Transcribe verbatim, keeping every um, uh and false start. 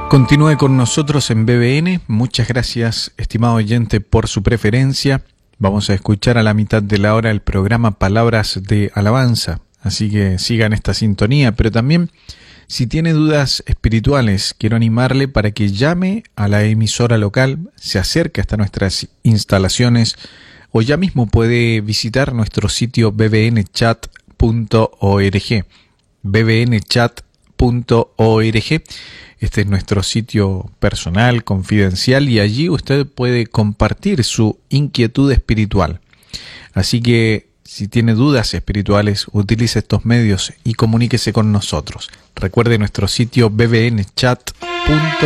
Continúe con nosotros en B B N. Muchas gracias, estimado oyente, por su preferencia. Vamos a escuchar a la mitad de la hora el programa Palabras de Alabanza. Así que sigan esta sintonía, pero también, si tiene dudas espirituales, quiero animarle para que llame a la emisora local, se acerque hasta nuestras instalaciones o ya mismo puede visitar nuestro sitio b b n chat punto org. b b n chat punto org. Este es nuestro sitio personal, confidencial, y allí usted puede compartir su inquietud espiritual. Así que, si tiene dudas espirituales, utilice estos medios y comuníquese con nosotros. Recuerde nuestro sitio b b n chat punto org.